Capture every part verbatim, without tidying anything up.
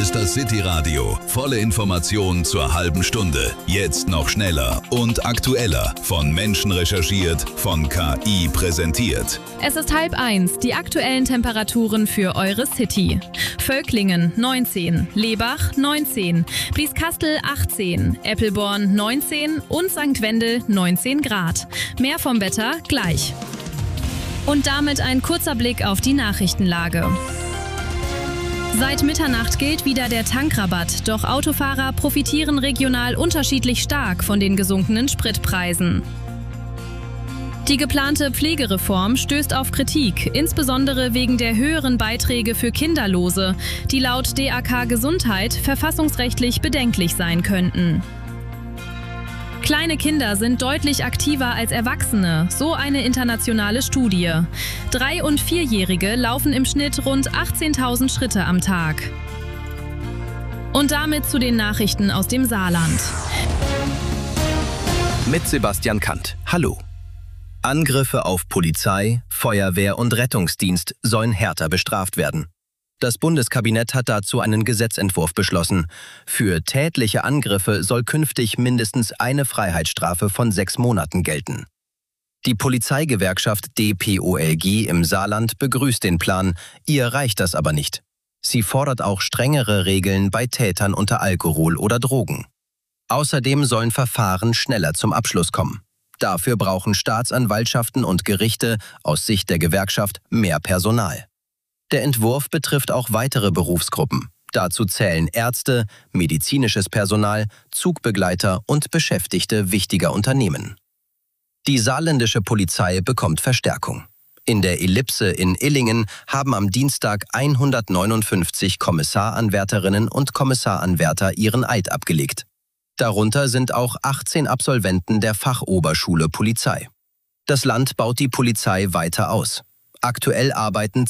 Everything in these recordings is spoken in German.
ist das City Radio. Volle Informationen zur halben Stunde. Jetzt noch schneller und aktueller. Von Menschen recherchiert, von K I präsentiert. Es ist halb eins. Die aktuellen Temperaturen für eure City. Völklingen neunzehn, Lebach neunzehn, Blieskastel achtzehn, Eppelborn neunzehn und Sankt Wendel neunzehn Grad. Mehr vom Wetter gleich. Und damit ein kurzer Blick auf die Nachrichtenlage. Seit Mitternacht gilt wieder der Tankrabatt, doch Autofahrer profitieren regional unterschiedlich stark von den gesunkenen Spritpreisen. Die geplante Pflegereform stößt auf Kritik, insbesondere wegen der höheren Beiträge für Kinderlose, die laut D A K Gesundheit verfassungsrechtlich bedenklich sein könnten. Kleine Kinder sind deutlich aktiver als Erwachsene, so eine internationale Studie. Drei- und Vierjährige laufen im Schnitt rund achtzehntausend Schritte am Tag. Und damit zu den Nachrichten aus dem Saarland. Mit Sebastian Kant. Hallo. Angriffe auf Polizei, Feuerwehr und Rettungsdienst sollen härter bestraft werden. Das Bundeskabinett hat dazu einen Gesetzentwurf beschlossen. Für tätliche Angriffe soll künftig mindestens eine Freiheitsstrafe von sechs Monaten gelten. Die Polizeigewerkschaft D P O L G im Saarland begrüßt den Plan, ihr reicht das aber nicht. Sie fordert auch strengere Regeln bei Tätern unter Alkohol oder Drogen. Außerdem sollen Verfahren schneller zum Abschluss kommen. Dafür brauchen Staatsanwaltschaften und Gerichte aus Sicht der Gewerkschaft mehr Personal. Der Entwurf betrifft auch weitere Berufsgruppen. Dazu zählen Ärzte, medizinisches Personal, Zugbegleiter und Beschäftigte wichtiger Unternehmen. Die saarländische Polizei bekommt Verstärkung. In der Ellipse in Illingen haben am Dienstag hundertneunundfünfzig Kommissaranwärterinnen und Kommissaranwärter ihren Eid abgelegt. Darunter sind auch achtzehn Absolventen der Fachoberschule Polizei. Das Land baut die Polizei weiter aus. Aktuell arbeiten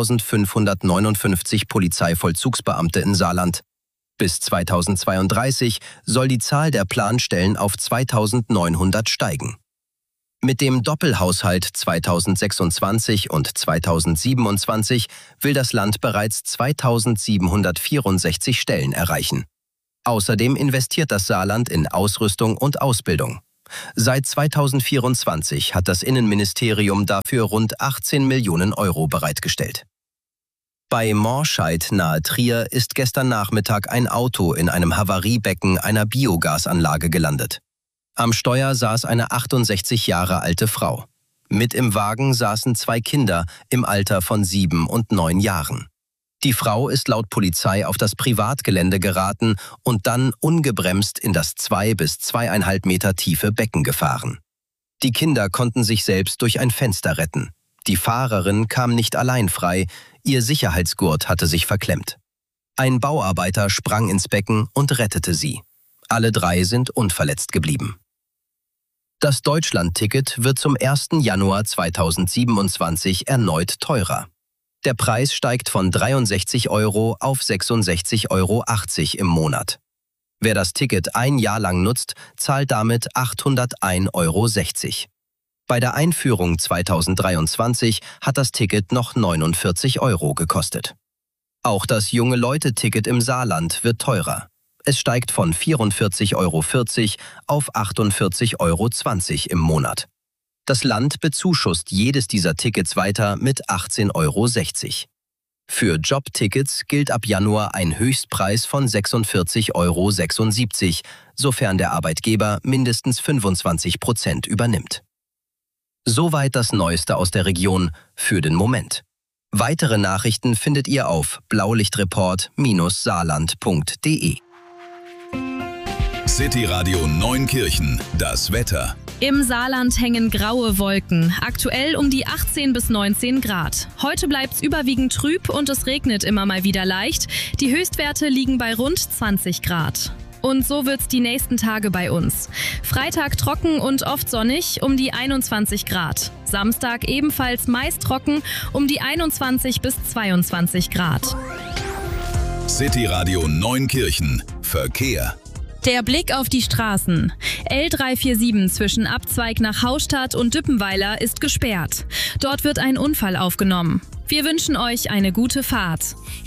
zweitausendfünfhundertneunundfünfzig Polizeivollzugsbeamte in Saarland. Bis zweitausendzweiunddreißig soll die Zahl der Planstellen auf zweitausendneunhundert steigen. Mit dem Doppelhaushalt zweitausendsechsundzwanzig und zweitausendsiebenundzwanzig will das Land bereits zweitausendsiebenhundertvierundsechzig Stellen erreichen. Außerdem investiert das Saarland in Ausrüstung und Ausbildung. Seit zweitausendvierundzwanzig hat das Innenministerium dafür rund achtzehn Millionen Euro bereitgestellt. Bei Morscheid nahe Trier ist gestern Nachmittag ein Auto in einem Havariebecken einer Biogasanlage gelandet. Am Steuer saß eine achtundsechzig Jahre alte Frau. Mit im Wagen saßen zwei Kinder im Alter von sieben und neun Jahren. Die Frau ist laut Polizei auf das Privatgelände geraten und dann ungebremst in das zwei bis zweieinhalb Meter tiefe Becken gefahren. Die Kinder konnten sich selbst durch ein Fenster retten. Die Fahrerin kam nicht allein frei, ihr Sicherheitsgurt hatte sich verklemmt. Ein Bauarbeiter sprang ins Becken und rettete sie. Alle drei sind unverletzt geblieben. Das Deutschland-Ticket wird zum ersten Januar zweitausendsiebenundzwanzig erneut teurer. Der Preis steigt von dreiundsechzig Euro auf sechsundsechzig Euro achtzig im Monat. Wer das Ticket ein Jahr lang nutzt, zahlt damit achthundertein Euro sechzig. Bei der Einführung zweitausenddreiundzwanzig hat das Ticket noch neunundvierzig Euro gekostet. Auch das Junge-Leute-Ticket im Saarland wird teurer. Es steigt von vierundvierzig Euro vierzig auf achtundvierzig Euro zwanzig im Monat. Das Land bezuschusst jedes dieser Tickets weiter mit achtzehn Euro sechzig. Für Jobtickets gilt ab Januar ein Höchstpreis von sechsundvierzig Euro sechsundsiebzig, sofern der Arbeitgeber mindestens fünfundzwanzig Prozent übernimmt. Soweit das Neueste aus der Region für den Moment. Weitere Nachrichten findet ihr auf blaulichtreport Bindestrich saarland Punkt de. City Radio Neunkirchen, das Wetter. Im Saarland hängen graue Wolken, aktuell um die achtzehn bis neunzehn Grad. Heute bleibt's überwiegend trüb und es regnet immer mal wieder leicht. Die Höchstwerte liegen bei rund zwanzig Grad. Und so wird's die nächsten Tage bei uns. Freitag trocken und oft sonnig, um die einundzwanzig Grad. Samstag ebenfalls meist trocken, um die einundzwanzig bis zweiundzwanzig Grad. City Radio Neunkirchen, Verkehr. Der Blick auf die Straßen. L dreihundertsiebenundvierzig zwischen Abzweig nach Haustadt und Düppenweiler ist gesperrt. Dort wird ein Unfall aufgenommen. Wir wünschen euch eine gute Fahrt.